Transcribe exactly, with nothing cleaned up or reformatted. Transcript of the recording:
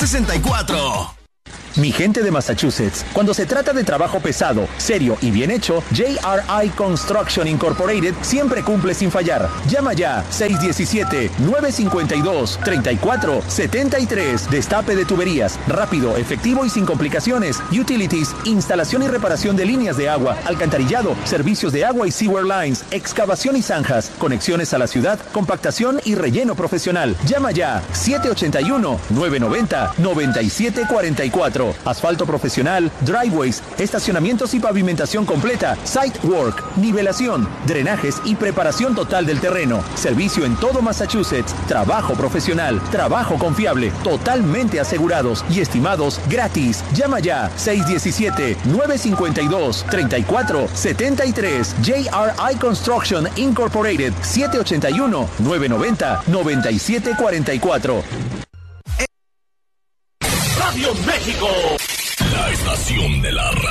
sesenta y cuatro. Mi gente de Massachusetts, cuando se trata de trabajo pesado, serio y bien hecho, J R I Construction Incorporated siempre cumple sin fallar. Llama ya seis uno siete, nueve cinco dos, tres cuatro siete tres. Destape de tuberías, rápido, efectivo y sin complicaciones. Utilities, instalación y reparación de líneas de agua, alcantarillado, servicios de agua y sewer lines, excavación y zanjas, conexiones a la ciudad, compactación y relleno profesional. Llama ya siete ocho uno, nueve nueve cero, nueve siete cuatro cuatro. Asfalto profesional, driveways, estacionamientos y pavimentación completa, site work, nivelación, drenajes y preparación total del terreno. Servicio en todo Massachusetts, trabajo profesional, trabajo confiable, totalmente asegurados y estimados gratis. Llama ya seis uno siete, nueve cinco dos, tres cuatro siete tres. J R I Construction Incorporated, siete ocho uno, nueve nueve cero, nueve siete cuatro cuatro. Radio México, la estación de la radio.